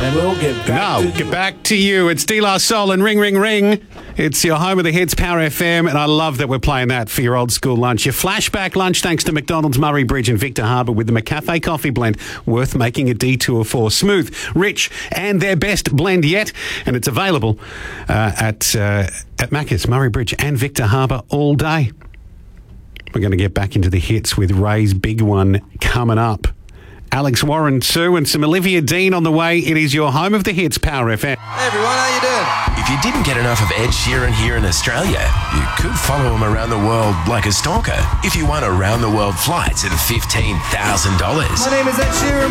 And we'll get back to you. It's De La Soul and Ring, Ring, Ring. It's your home of the hits, Power FM, and I love that we're playing that for your old school lunch. Your flashback lunch, thanks to McDonald's, Murray Bridge and Victor Harbour with the McCafe coffee blend, worth making a detour for. Smooth, rich, and their best blend yet. And it's available at Macca's, Murray Bridge and Victor Harbour all day. We're going to get back into the hits with Ray's big one coming up. Alex Warren too, and some Olivia Dean on the way. It is your home of the hits, Power FM. Hey everyone, how you doing? If you didn't get enough of Ed Sheeran here in Australia, you could follow him around the world like a stalker if you won around-the-world flights at $15,000. My name is Ed Sheeran.